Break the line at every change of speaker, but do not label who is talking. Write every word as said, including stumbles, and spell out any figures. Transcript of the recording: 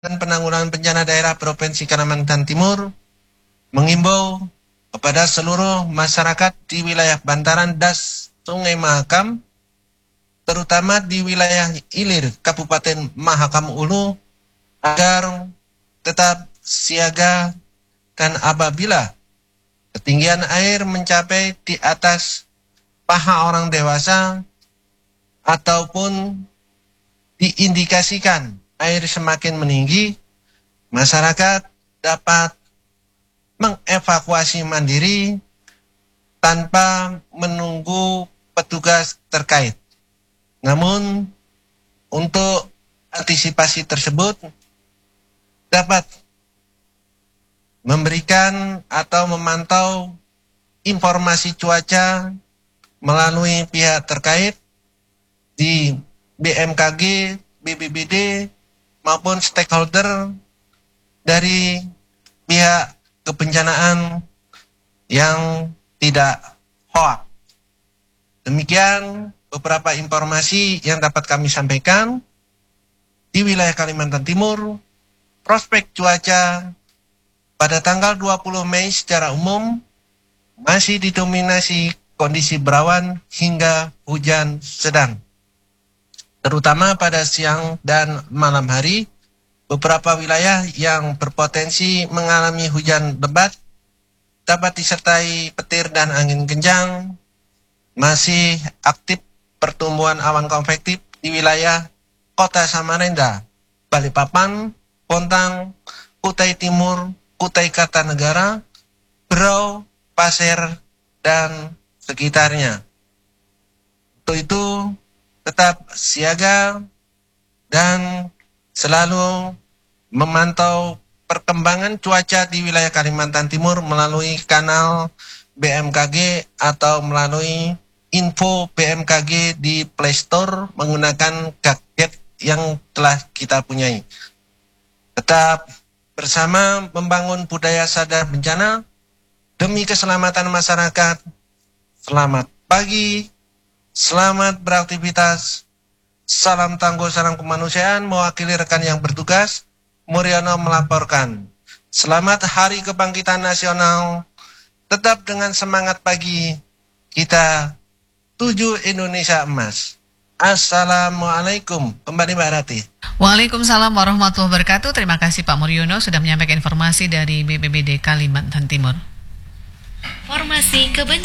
dan Penanggulangan Bencana Daerah Provinsi Kalimantan Timur mengimbau kepada seluruh masyarakat di wilayah bantaran das Sungai Mahakam, terutama di wilayah Ilir, Kabupaten Mahakam Ulu, agar tetap siaga dan apabila ketinggian air mencapai di atas paha orang dewasa ataupun diindikasikan air semakin meninggi, masyarakat dapat mengevakuasi mandiri tanpa menunggu petugas terkait. Namun, untuk antisipasi tersebut dapat memberikan atau memantau informasi cuaca melalui pihak terkait di B M K G, B B B D, maupun stakeholder dari pihak kebencanaan yang tidak hoak. Demikian beberapa informasi yang dapat kami sampaikan di wilayah Kalimantan Timur. Prospek cuaca pada tanggal dua puluh Mei secara umum masih didominasi kondisi berawan hingga hujan sedang. Terutama pada siang dan malam hari, beberapa wilayah yang berpotensi mengalami hujan lebat dapat disertai petir dan angin kencang. Masih aktif pertumbuhan awan konvektif di wilayah Kota Samarinda, Balikpapan, Bontang, Kutai Timur, Kutai Kartanegara, Berau, Pasir, dan sekitarnya. Untuk itu, tetap siaga dan selalu memantau perkembangan cuaca di wilayah Kalimantan Timur melalui kanal B M K G atau melalui info B M K G di Play Store menggunakan gadget yang telah kita punyai. Tetap bersama membangun budaya sadar bencana demi keselamatan masyarakat. Selamat pagi, selamat beraktivitas, salam tangguh, salam kemanusiaan. Mewakili rekan yang bertugas, Muryono melaporkan. Selamat Hari Kebangkitan Nasional. Tetap dengan semangat pagi, kita tuju Indonesia Emas. Assalamualaikum. Kembali Mbak Rati.
Waalaikumsalam warahmatullahi wabarakatuh. Terima kasih Pak Muryono sudah menyampaikan informasi dari B P B D Kalimantan Timur.
Formasi kebencian.